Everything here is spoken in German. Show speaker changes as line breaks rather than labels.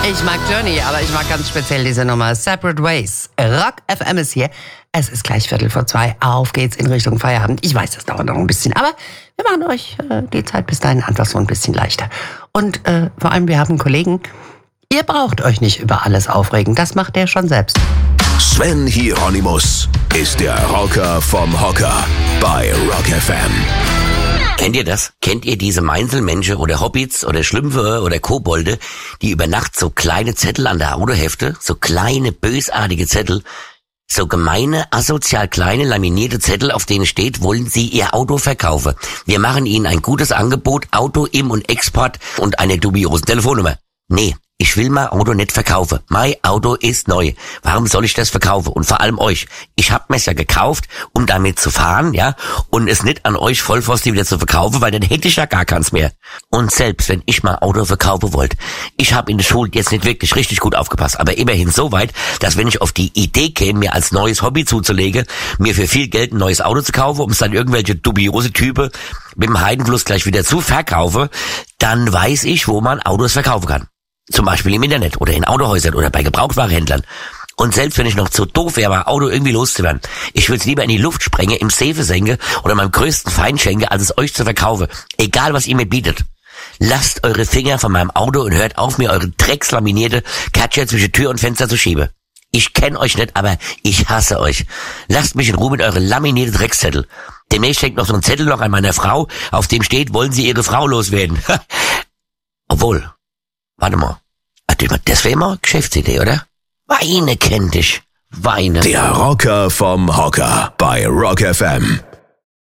Ich mag Journey, aber ich mag ganz speziell diese Nummer Separate Ways. Rock FM ist hier. Es ist gleich 1:45. Auf geht's in Richtung Feierabend. Ich weiß, das dauert noch ein bisschen, aber wir machen euch die Zeit bis dahin einfach so ein bisschen leichter. Und vor allem, wir haben Kollegen, ihr braucht euch nicht über alles aufregen. Das macht der schon selbst.
Sven Hieronymus ist der Rocker vom Hocker bei Rock FM.
Kennt ihr das? Kennt ihr diese Meinselmenschen oder Hobbits oder Schlümpfe oder Kobolde, die über Nacht so kleine Zettel an der Autohefte, so kleine, bösartige Zettel, so gemeine, asozial kleine, laminierte Zettel, auf denen steht, wollen Sie Ihr Auto verkaufen? Wir machen Ihnen ein gutes Angebot, Auto, Im- und Export und eine dubiose Telefonnummer. Nee, ich will mein Auto nicht verkaufen. Mein Auto ist neu. Warum soll ich das verkaufen? Und vor allem euch. Ich hab mir's ja gekauft, um damit zu fahren, ja, und es nicht an euch Vollpfosten wieder zu verkaufen, weil dann hätte ich ja gar keins mehr. Und selbst wenn ich mein Auto verkaufen wollte, ich habe in der Schule jetzt nicht wirklich richtig gut aufgepasst, aber immerhin so weit, dass wenn ich auf die Idee käme, mir als neues Hobby zuzulegen, mir für viel Geld ein neues Auto zu kaufen, um es dann irgendwelche dubiose Typen mit dem Heidenfluss gleich wieder zu verkaufen, dann weiß ich, wo man Autos verkaufen kann. Zum Beispiel im Internet oder in Autohäusern oder bei Gebrauchtwarenhändlern. Und selbst wenn ich noch zu doof wäre, mein Auto irgendwie loszuwerden, ich würde es lieber in die Luft sprengen, im Safe senken oder meinem größten Feind schenken, als es euch zu verkaufen. Egal, was ihr mir bietet. Lasst eure Finger von meinem Auto und hört auf, mir eure dreckslaminierte Katscher zwischen Tür und Fenster zu schieben. Ich kenne euch nicht, aber ich hasse euch. Lasst mich in Ruhe mit euren laminierten Dreckszettel. Demnächst hängt noch so ein Zettel noch an meiner Frau, auf dem steht, wollen Sie Ihre Frau loswerden. Obwohl, warte mal. Das wäre mal eine Geschäftsidee, oder? Weine kennt dich. Weine.
Der Rocker vom Hocker bei Rock FM.